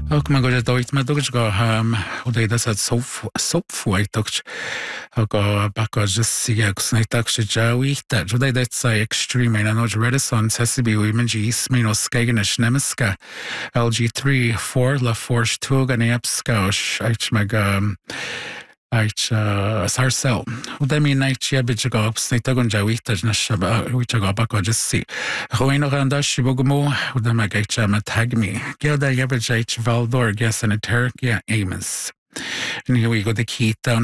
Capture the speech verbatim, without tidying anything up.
Ag me go a dóit me dogus go chuda a sopfuaitocht a go back just si agus naach sé deíte. Judé deit sa extreme an nó redison tesibí women gís mí ó skeigen is nemiska L G three four le force tu an éapscáis eit me eit sarsel. Uda mí neit bid go snit agon deíte na se go back just si. Choin noch an si bo gomó uda me geit me tagmi. Ge a jebbe eit valdor ges an a Turkey Amos. Ní go de Keith down